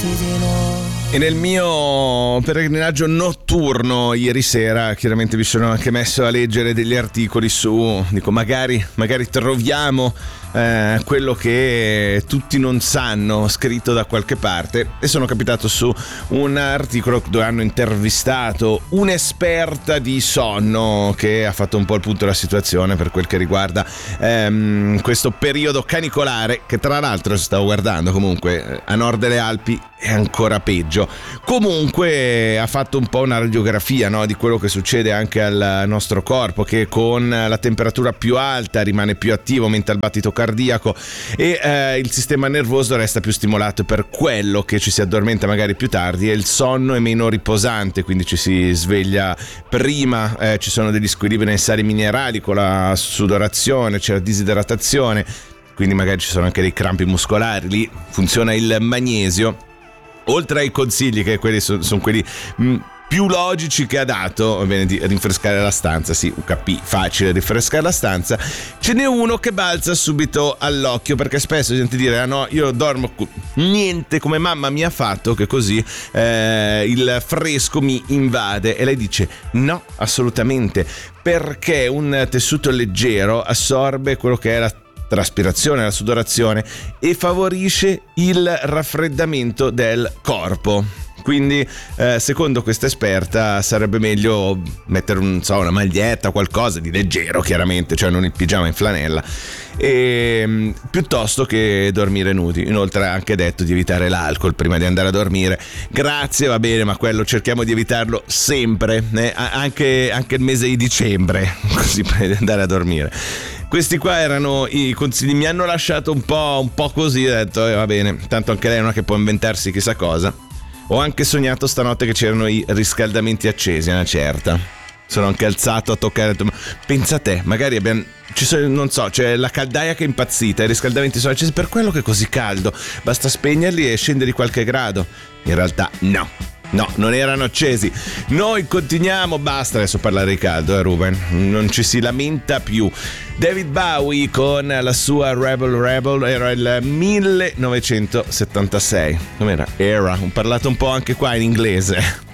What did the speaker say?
di no. E nel mio peregrinaggio notturno ieri sera chiaramente mi sono anche messo a leggere degli articoli su, dico magari troviamo quello che tutti non sanno scritto da qualche parte, e sono capitato su un articolo dove hanno intervistato un'esperta di sonno che ha fatto un po' il punto della situazione per quel che riguarda questo periodo canicolare, che tra l'altro stavo guardando comunque a nord delle Alpi è ancora peggio. Comunque ha fatto un po' una radiografia, no, di quello che succede anche al nostro corpo, che con la temperatura più alta rimane più attivo, aumenta il battito cardiaco e il sistema nervoso resta più stimolato, per quello che ci si addormenta magari più tardi e il sonno è meno riposante, quindi ci si sveglia prima, ci sono degli squilibri nei sali minerali con la sudorazione, c'è la disidratazione, quindi magari ci sono anche dei crampi muscolari, lì funziona il magnesio. Oltre ai consigli, che quelli sono quelli più logici che ha dato, va bene, di rinfrescare la stanza, sì, UKP, facile rinfrescare la stanza, ce n'è uno che balza subito all'occhio, perché spesso si sente dire no, io dormo niente, come mamma mi ha fatto, che così il fresco mi invade, e lei dice no, assolutamente, perché un tessuto leggero assorbe quello che è la traspirazione, la sudorazione, e favorisce il raffreddamento del corpo. Quindi secondo questa esperta sarebbe meglio mettere una maglietta, qualcosa di leggero, chiaramente, cioè non il pigiama in flanella, piuttosto che dormire nudi. Inoltre ha anche detto di evitare l'alcol prima di andare a dormire. Grazie, va bene, ma quello cerchiamo di evitarlo sempre, anche il mese di dicembre, così prima di andare a dormire. Questi qua erano i consigli, mi hanno lasciato un po' così, ho detto va bene, tanto anche lei non è che può inventarsi chissà cosa. Ho anche sognato stanotte che c'erano i riscaldamenti accesi, una certa. Sono anche alzato a toccare, pensa te, magari non so, c'è la caldaia che è impazzita, i riscaldamenti sono accesi, per quello che è così caldo, basta spegnerli e scende di qualche grado. In realtà no, non erano accesi. Noi continuiamo, basta adesso parlare di caldo, Ruben, non ci si lamenta più. David Bowie con la sua Rebel era il 1976. Com'era? Ho parlato un po' anche qua in inglese.